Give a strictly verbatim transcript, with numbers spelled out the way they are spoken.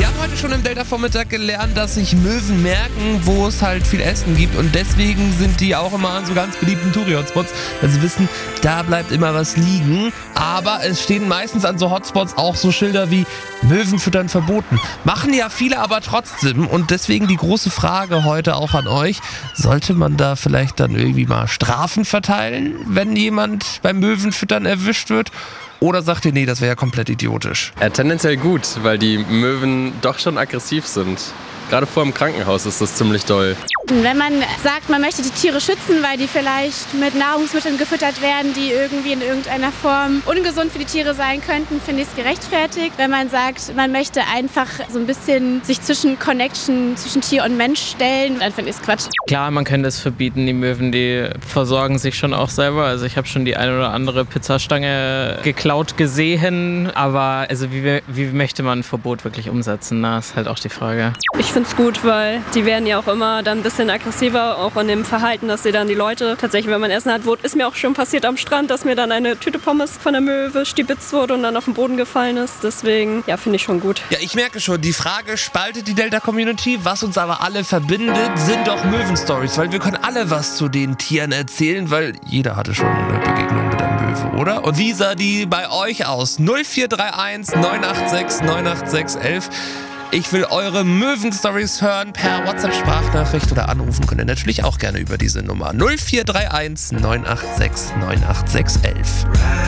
Wir haben heute schon im Delta-Vormittag gelernt, dass sich Möwen merken, wo es halt viel Essen gibt. Und deswegen sind die auch immer an so ganz beliebten Touri-Hotspots, weil sie wissen, da bleibt immer was liegen. Aber es stehen meistens an so Hotspots auch so Schilder wie Möwen füttern verboten. Machen ja viele aber trotzdem. Und deswegen die große Frage heute auch an euch. Sollte man da vielleicht dann irgendwie mal Strafen verteilen, wenn jemand beim Möwenfüttern erwischt wird? Oder sagt ihr, nee, das wäre ja komplett idiotisch? Ja, tendenziell gut, weil die Möwen doch schon aggressiv sind. Gerade vor dem Krankenhaus ist das ziemlich doll. Wenn man sagt, man möchte die Tiere schützen, weil die vielleicht mit Nahrungsmitteln gefüttert werden, die irgendwie in irgendeiner Form ungesund für die Tiere sein könnten, finde ich es gerechtfertigt. Wenn man sagt, man möchte einfach so ein bisschen sich zwischen Connection zwischen Tier und Mensch stellen, dann finde ich es Quatsch. Klar, man könnte es verbieten. Die Möwen, die versorgen sich schon auch selber. Also ich habe schon die eine oder andere Pizzastange geklaut gesehen. Aber also wie, wie möchte man ein Verbot wirklich umsetzen? Das ist halt auch die Frage. Ich finde es gut, weil die werden ja auch immer dann ein bisschen aggressiver, auch in dem Verhalten, dass sie dann die Leute tatsächlich, wenn man Essen hat, wurde, ist mir auch schon passiert am Strand, dass mir dann eine Tüte Pommes von der Möwe stibitzt wurde und dann auf den Boden gefallen ist. Deswegen, ja, finde ich schon gut. Ja, ich merke schon, die Frage spaltet die Delta-Community. Was uns aber alle verbindet, sind doch Möwen-Stories, weil wir können alle was zu den Tieren erzählen, weil jeder hatte schon eine Begegnung mit einem Möwe, oder? Und wie sah die bei euch aus? null vier drei eins neun acht sechs neun acht sechs eins. Ich will eure Möwen-Stories hören per WhatsApp-Sprachnachricht oder anrufen könnt ihr natürlich auch gerne über diese Nummer null vier drei eins neun acht sechs neun acht sechs eins.